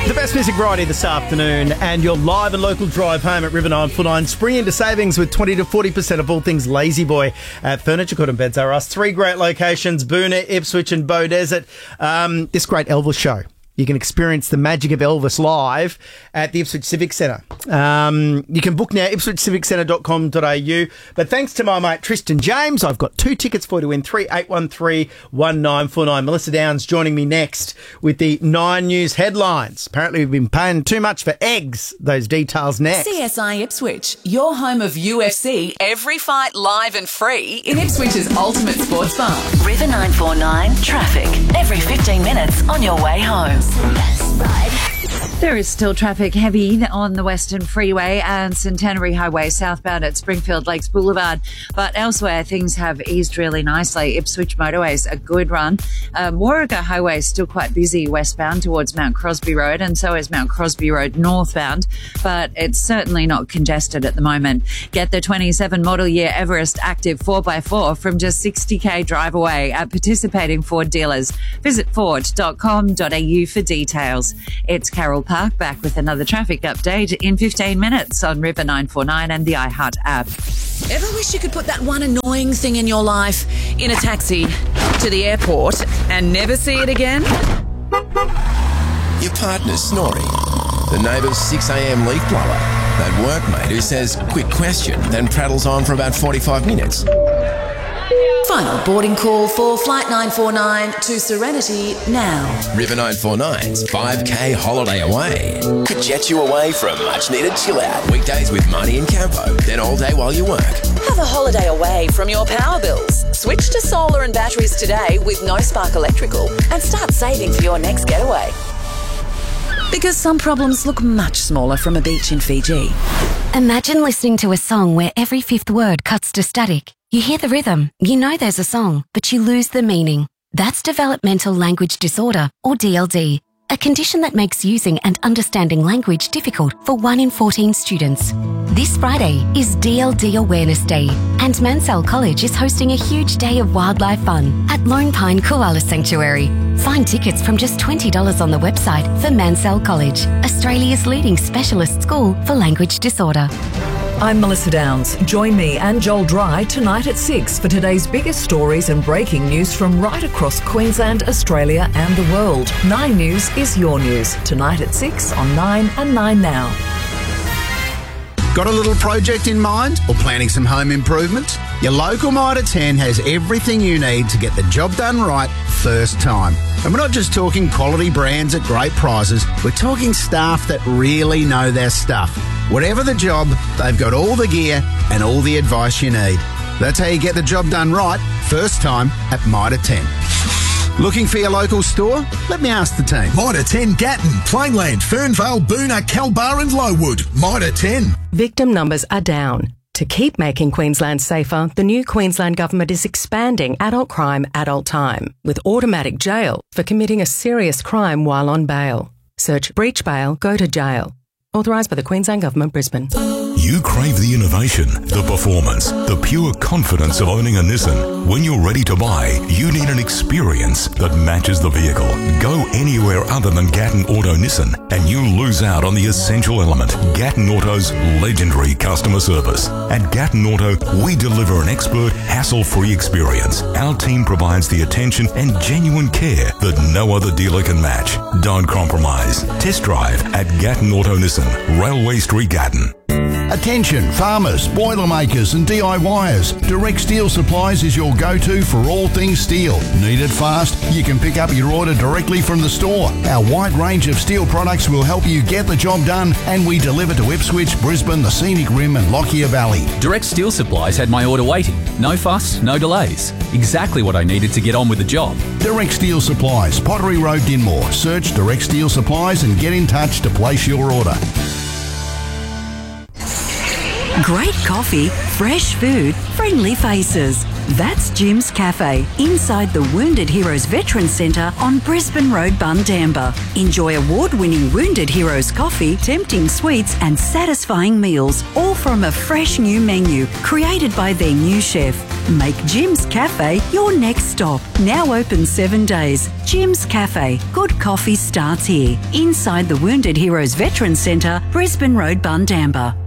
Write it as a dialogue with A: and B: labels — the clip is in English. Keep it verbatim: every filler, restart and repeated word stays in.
A: The best music variety this afternoon, and your live and local drive home at River nine four nine. Spring into savings with twenty to forty percent of all things Lazy Boy at Furniture Court and Beds R Us. Three great locations, Boonah, Ipswich and Bow Desert. Um, this great Elvis show. You can experience the magic of Elvis live at the Ipswich Civic Centre. Um, you can book now, ipswich civic centre dot com dot a u. But thanks to my mate Tristan James, I've got two tickets for you to win, three eight one three one nine four nine. Melissa Downs joining me next with the Nine News headlines. Apparently we've been paying too much for eggs. Those details next.
B: C S I Ipswich, your home of U F C, every fight live and free in Ipswich's ultimate sports bar.
C: River nine four nine traffic, every fifteen minutes on your way home.
D: There is still traffic heavy on the Western Freeway and Centenary Highway southbound at Springfield Lakes Boulevard, but elsewhere things have eased really nicely. Ipswich Motorway's a good run. Uh, Warragher Highway is still quite busy westbound towards Mount Crosby Road, and so is Mount Crosby Road northbound, but it's certainly not congested at the moment. Get the twenty-seven model year Everest Active four by four from just sixty k drive away at participating Ford dealers. Visit ford dot com dot a u for details. It's Carol Park back with another traffic update in fifteen minutes on River nine four nine and the iHeart app.
B: Ever wish you could put that one annoying thing in your life in a taxi to the airport and never see it again?
E: Your partner's snoring. The neighbour's six a m leaf blower. That workmate who says, quick question, then prattles on for about forty-five minutes.
B: Final boarding call for Flight nine four nine to Serenity now.
E: River nine four nine's five k holiday away could jet you away for a much-needed chill-out. Weekdays with Marnie and Campo, then all day while you work.
B: Have a holiday away from your power bills. Switch to solar and batteries today with No Spark Electrical and start saving for your next getaway. Because some problems look much smaller from a beach in Fiji.
F: Imagine listening to a song where every fifth word cuts to static. You hear the rhythm, you know there's a song, but you lose the meaning. That's developmental language disorder, or D L D, a condition that makes using and understanding language difficult for one in fourteen students. This Friday is D L D Awareness Day, and Mansell College is hosting a huge day of wildlife fun at Lone Pine Koala Sanctuary. Find tickets from just twenty dollars on the website for Mansell College, Australia's leading specialist school for language disorder.
G: I'm Melissa Downs. Join me and Joel Dry tonight at six for today's biggest stories and breaking news from right across Queensland, Australia and the world. Nine News is your news. Tonight at six on Nine and Nine Now.
H: Got a little project in mind or planning some home improvements? Your local Mitre ten has everything you need to get the job done right first time. And we're not just talking quality brands at great prices, we're talking staff that really know their stuff. Whatever the job, they've got all the gear and all the advice you need. That's how you get the job done right first time at Mitre ten. Looking for your local store? Let me ask the team.
I: Mitre ten Gatton, Plainland, Fernvale, Boonah, Kelbar and Lowood. Mitre ten.
J: Victim numbers are down. To keep making Queensland safer, the new Queensland Government is expanding adult crime, adult time, with automatic jail for committing a serious crime while on bail. Search breach bail, go to jail. Authorised by the Queensland Government, Brisbane.
K: You crave the innovation, the performance, the pure confidence of owning a Nissan. When you're ready to buy, you need an experience that matches the vehicle. Go anywhere other than Gatton Auto Nissan and you lose out on the essential element, Gatton Auto's legendary customer service. At Gatton Auto, we deliver an expert, hassle-free experience. Our team provides the attention and genuine care that no other dealer can match. Don't compromise. Test drive at Gatton Auto Nissan, Railway Street, Gatton.
L: Attention farmers, boilermakers and D I Yers. Direct Steel Supplies is your go-to for all things steel. Need it fast? You can pick up your order directly from the store. Our wide range of steel products will help you get the job done, and we deliver to Ipswich, Brisbane, the Scenic Rim and Lockyer Valley.
M: Direct Steel Supplies had my order waiting. No fuss, no delays. Exactly what I needed to get on with the job.
L: Direct Steel Supplies, Pottery Road, Dinmore. Search Direct Steel Supplies and get in touch to place your order.
N: Great coffee, fresh food, friendly faces. That's Jim's Cafe, inside the Wounded Heroes Veterans Centre on Brisbane Road, Bundamba. Enjoy award-winning Wounded Heroes coffee, tempting sweets and satisfying meals, all from a fresh new menu created by their new chef. Make Jim's Cafe your next stop. Now open seven days. Jim's Cafe. Good coffee starts here. Inside the Wounded Heroes Veterans Centre, Brisbane Road, Bundamba.